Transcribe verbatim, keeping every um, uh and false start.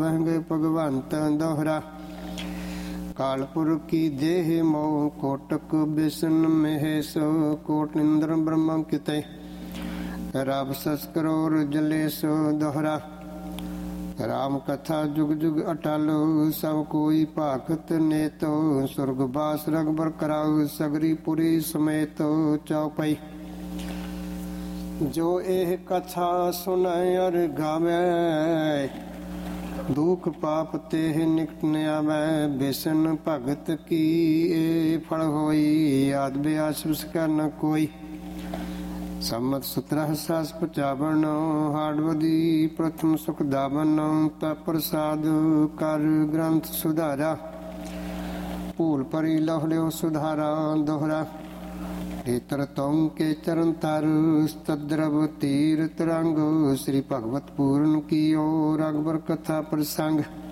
महंगे भगवंत दोहरा कालपुर की देह मोह कोटक बिसन महेश कोट इंद्र ब्रह्म किते रब सस करोड़ जलेसो दोहरा राम कथा जुग जुग अटल सब कोई भाखत नेतो सुरगवास रगबर कराऊ सगरी पुरी समेत चौपाई जो एह कथा सुनै और गावे दुख पाप तेह निकट न आवे बेसन भगत की ए फल होई आद बेआस का न कोई सम्मत सत्रह सास पचावन हाड़वदी प्रथम सुख दावन ता प्रसाद कर ग्रंथ सुधारा भूल परी लह लियो सुधारा दोहरा नेत्र तों के चरण तर तद्रव तीर तरंग श्री भगवत पूर्ण की ओर अकबर कथा प्रसंग